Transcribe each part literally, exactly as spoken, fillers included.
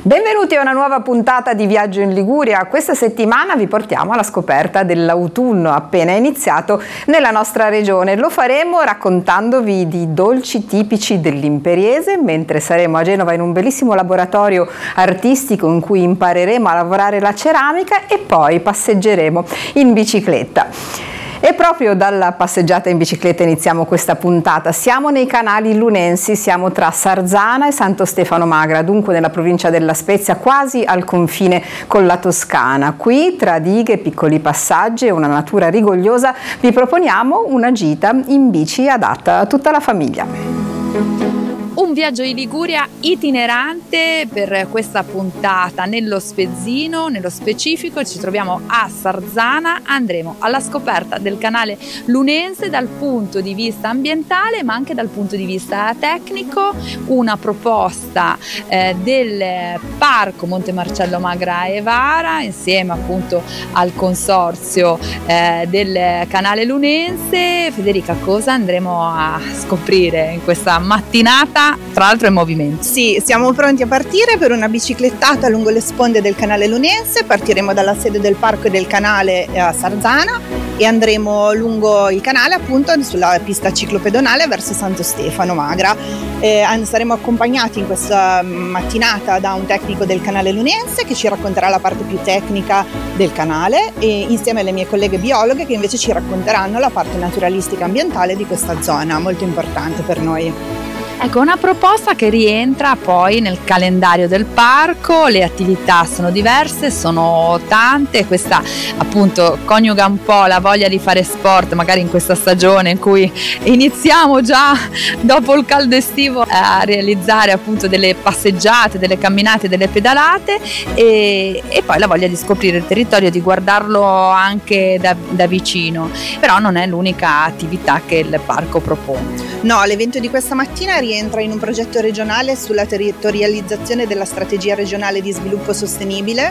Benvenuti a una nuova puntata di Viaggio in Liguria. Questa settimana vi portiamo alla scoperta dell'autunno appena iniziato nella nostra regione. Lo faremo raccontandovi di dolci tipici dell'Imperiese, mentre saremo a Genova in un bellissimo laboratorio artistico in cui impareremo a lavorare la ceramica e poi passeggeremo in bicicletta. E proprio dalla passeggiata in bicicletta iniziamo questa puntata. Siamo nei canali lunensi, siamo tra Sarzana e Santo Stefano Magra, dunque nella provincia della Spezia, quasi al confine con la Toscana. Qui, tra dighe, piccoli passaggi e una natura rigogliosa, vi proponiamo una gita in bici adatta a tutta la famiglia. Un viaggio in Liguria itinerante per questa puntata nello Spezzino, nello specifico ci troviamo a Sarzana, andremo alla scoperta del canale lunense dal punto di vista ambientale ma anche dal punto di vista tecnico, una proposta eh, del Parco Monte Marcello Magra e Vara insieme appunto al consorzio eh, del canale lunense. Federica, cosa andremo a scoprire in questa mattinata? Tra l'altro in movimento. Sì, siamo pronti a partire per una biciclettata lungo le sponde del canale lunense. Partiremo dalla sede del parco e del canale a Sarzana e andremo lungo il canale appunto sulla pista ciclopedonale verso Santo Stefano Magra. Eh, saremo accompagnati in questa mattinata da un tecnico del canale lunense che ci racconterà la parte più tecnica del canale e insieme alle mie colleghe biologhe che invece ci racconteranno la parte naturalistica ambientale di questa zona, molto importante per noi. Ecco, una proposta che rientra poi nel calendario del parco, le attività sono diverse, sono tante, questa appunto coniuga un po' la voglia di fare sport, magari in questa stagione in cui iniziamo già dopo il caldo estivo a realizzare appunto delle passeggiate, delle camminate, delle pedalate e, e poi la voglia di scoprire il territorio, di guardarlo anche da, da vicino, però non è l'unica attività che il parco propone. No, l'evento di questa mattina rientra in un progetto regionale sulla territorializzazione della strategia regionale di sviluppo sostenibile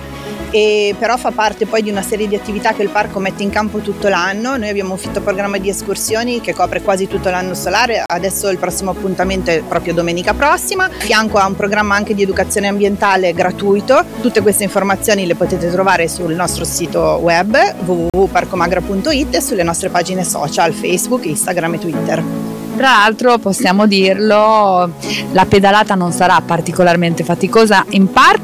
e però fa parte poi di una serie di attività che il parco mette in campo tutto l'anno. Noi abbiamo un fitto programma di escursioni che copre quasi tutto l'anno solare, adesso il prossimo appuntamento è proprio domenica prossima. A fianco a un programma anche di educazione ambientale gratuito. Tutte queste informazioni le potete trovare sul nostro sito web w w w punto parcomagra punto i t e sulle nostre pagine social Facebook, Instagram e Twitter. Tra l'altro possiamo dirlo, la pedalata non sarà particolarmente faticosa, in parte